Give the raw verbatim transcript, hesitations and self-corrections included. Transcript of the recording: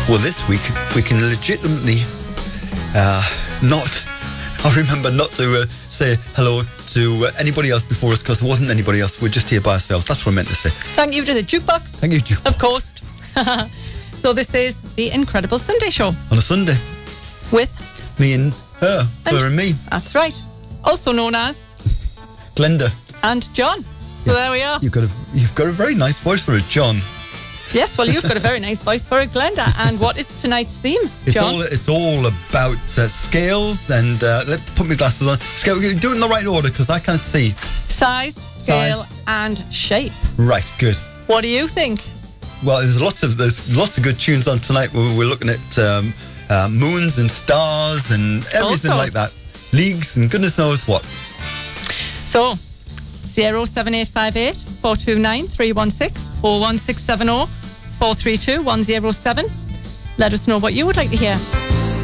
Well, this week we can legitimately uh, not. I remember not to uh, say hello to uh, anybody else before us because there wasn't anybody else. We're just here by ourselves. That's what I meant to say. Thank you to the jukebox. Thank you, jukebox. Of course. So this is the Incredible Sunday Show. On a Sunday. With? Me and her. And her and me. That's right. Also known as? Glenda. And John. So yeah. there we are. You've got, a, you've got a very nice voice for a John. Yes, well, you've got a very nice voice for it, Glenda. And what is tonight's theme, it's John? All, it's all about uh, scales and... Uh, let put my glasses on. Scale, do it in the right order because I can't see. Size, scale, Size. and shape. Right, good. What do you think? Well, there's lots of there's lots of good tunes on tonight. We're, we're looking at um, uh, moons and stars and everything like that. Leagues and goodness knows what. So... zero seven eight five eight, four two nine, three one six or one six seven zero, four three two, one zero seven. Let us know what you would like to hear.